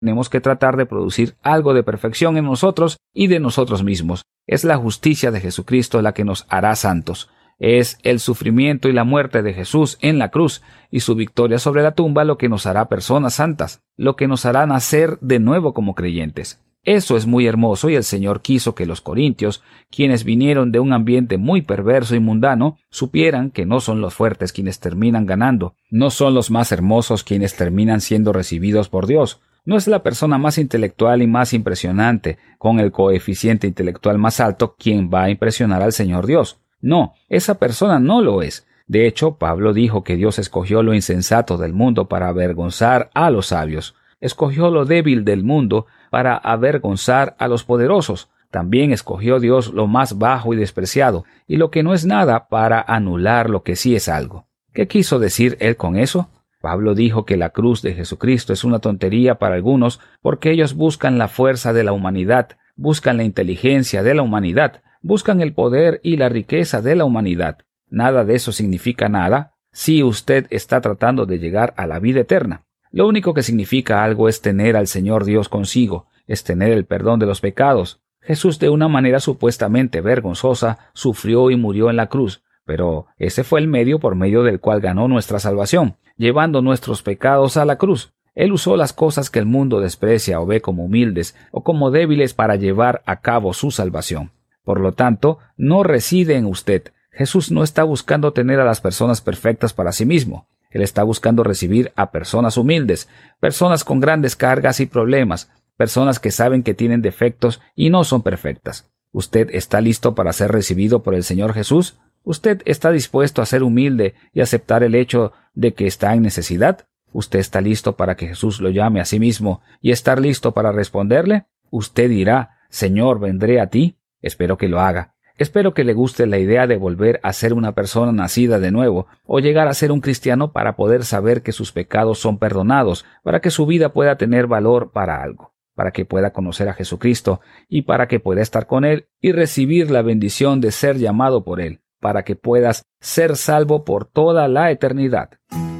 Tenemos que tratar de producir algo de perfección en nosotros y de nosotros mismos. Es la justicia de Jesucristo la que nos hará santos. Es el sufrimiento y la muerte de Jesús en la cruz y su victoria sobre la tumba lo que nos hará personas santas, lo que nos hará nacer de nuevo como creyentes. Eso es muy hermoso y el Señor quiso que los corintios, quienes vinieron de un ambiente muy perverso y mundano, supieran que no son los fuertes quienes terminan ganando, no son los más hermosos quienes terminan siendo recibidos por Dios. No es la persona más intelectual y más impresionante, con el coeficiente intelectual más alto, quien va a impresionar al Señor Dios. No, esa persona no lo es. De hecho, Pablo dijo que Dios escogió lo insensato del mundo para avergonzar a los sabios. Escogió lo débil del mundo para avergonzar a los poderosos. También escogió Dios lo más bajo y despreciado, y lo que no es nada para anular lo que sí es algo. ¿Qué quiso decir él con eso? Pablo dijo que la cruz de Jesucristo es una tontería para algunos porque ellos buscan la fuerza de la humanidad, buscan la inteligencia de la humanidad, buscan el poder y la riqueza de la humanidad. Nada de eso significa nada si usted está tratando de llegar a la vida eterna. Lo único que significa algo es tener al Señor Dios consigo, es tener el perdón de los pecados. Jesús, de una manera supuestamente vergonzosa, sufrió y murió en la cruz, pero ese fue el medio por medio del cual ganó nuestra salvación, llevando nuestros pecados a la cruz. Él usó las cosas que el mundo desprecia o ve como humildes o como débiles para llevar a cabo su salvación. Por lo tanto, no reside en usted. Jesús no está buscando tener a las personas perfectas para sí mismo. Él está buscando recibir a personas humildes, personas con grandes cargas y problemas, personas que saben que tienen defectos y no son perfectas. ¿Usted está listo para ser recibido por el Señor Jesús? ¿Usted está dispuesto a ser humilde y aceptar el hecho de que está en necesidad? ¿Usted está listo para que Jesús lo llame a sí mismo y estar listo para responderle? Usted dirá, Señor, vendré a ti. Espero que lo haga. Espero que le guste la idea de volver a ser una persona nacida de nuevo, o llegar a ser un cristiano para poder saber que sus pecados son perdonados, para que su vida pueda tener valor para algo, para que pueda conocer a Jesucristo y para que pueda estar con Él y recibir la bendición de ser llamado por Él, para que puedas ser salvo por toda la eternidad.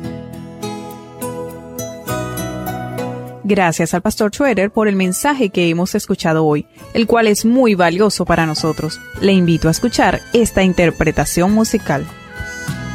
Gracias al Pastor Schroeder por el mensaje que hemos escuchado hoy, el cual es muy valioso para nosotros. Le invito a escuchar esta interpretación musical.